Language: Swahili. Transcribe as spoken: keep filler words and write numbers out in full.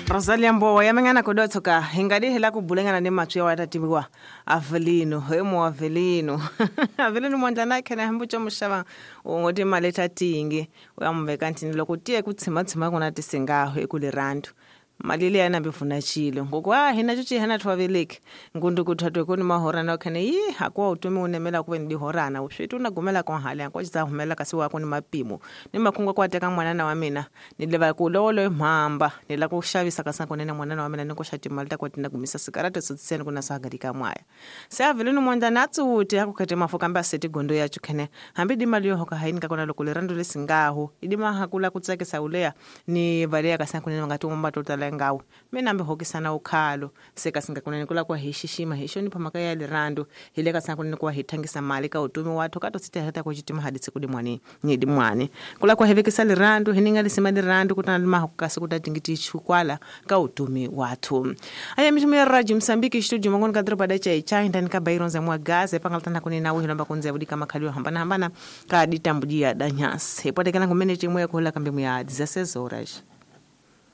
Rosalia Mbowa yamengana kodotsoka hingadi hela kubulengana ne mathu ya watatiwa Avelino hemo Avelino Avelino mondlana khena hambucho mushaba ngoti maleta tingi uyambeka ntini lokutie kutsima tsima kuna tisengaho ekulirandu malile yana befuna chilo ngokwa hina chuchi hana twabeleke ngundu kuthatwe koni mahora na khane yi hakwa utumi unemela kuwe ndi horana ushitu unagumela kwa hali yanko chiza humela kasi wako ni mapimo ni makungwa kwateka mwana wa mina nileva kulolo mhamba nila kushavisa kasanko nene mwana wa mina niko shati malta kwa tina gumisa sikarate sotseni kuna sagalika mwaya sa Avelino monda natsu uti hakukete mafuka mba seti gondo ya chukene hambidi maliyo hoka hainika kona lokulerando lesingaho idima hakula kutsake saulea ni valia kasanko nene ngati umba totala ngawo mina mbe hokisana ukhalo seka singakunene kula kwa hishishima hisho ni phamaka ya lirando hileka sankunene kwa hithangisa mali ka utumi watho kato sita hata kwa chitima haditse kudi mwane nyidi mwane kula kwa hevekisa lirando hininga lisima lirando kutana limaha kukasi kutatingiti chukwala ka utumi watho aya mitumu ya radio Msambiki studio mangoni kadro pada chai chai ndani ka baironza mwa gaze pangaltana kunena nawo hilamba kunze budi kama khaliwa hambana hambana ka ditambudia danyas hepote kana kumene chimwe ya kuhula kambe mu ya dezesseis horas